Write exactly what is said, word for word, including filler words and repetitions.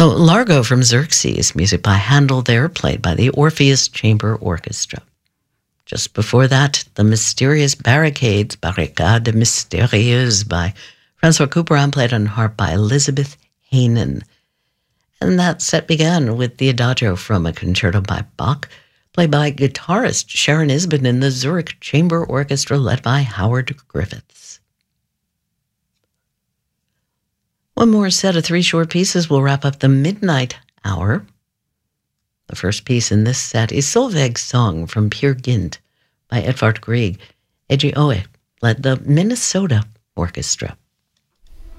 The Largo from Xerxes, music by Handel there, played by the Orpheus Chamber Orchestra. Just before that, The Mysterious Barricades, Barricade Mystérieuse by Francois Couperin, played on harp by Elizabeth Heynen. And that set began with the Adagio from a concerto by Bach, played by guitarist Sharon Isbin in the Zurich Chamber Orchestra, led by Howard Griffiths. One more set of three short pieces will wrap up the midnight hour. The first piece in this set is Solveig's Song from Peer Gynt by Edvard Grieg. Eiji Oe led the Minnesota Orchestra.